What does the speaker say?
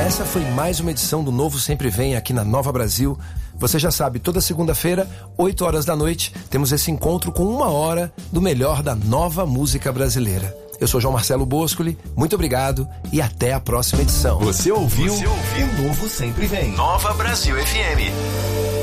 Essa foi mais uma edição do Novo Sempre Vem aqui na Nova Brasil. Você já sabe, toda segunda-feira, 8 horas da noite, temos esse encontro com 1 hora do melhor da nova música brasileira. Eu sou João Marcelo Boscoli, muito obrigado e até a próxima edição. Você ouviu? O Novo Sempre Vem. Nova Brasil FM.